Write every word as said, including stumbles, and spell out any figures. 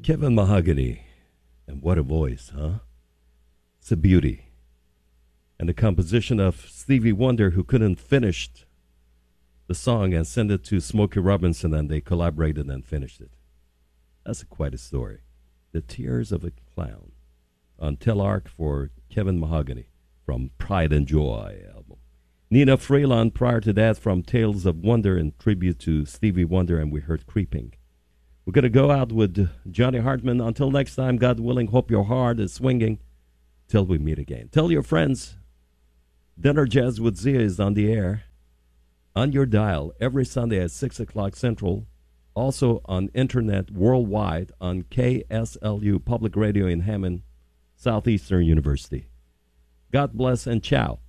Kevin Mahogany. And what a voice, huh? It's a beauty. And the composition of Stevie Wonder, who couldn't finish the song and send it to Smokey Robinson, and they collaborated and finished it. That's a, quite a story. The Tears of a Clown on Telarc for Kevin Mahogany from Pride and Joy album. Nina Freelon prior to that from Tales of Wonder in tribute to Stevie Wonder, and we heard Creeping. We're going to go out with Johnny Hartman. Until next time, God willing, hope your heart is swinging till we meet again. Tell your friends, Dinner Jazz with Zia is on the air, on your dial, every Sunday at six o'clock Central. Also on internet worldwide on K S L U Public Radio in Hammond, Southeastern University. God bless and ciao.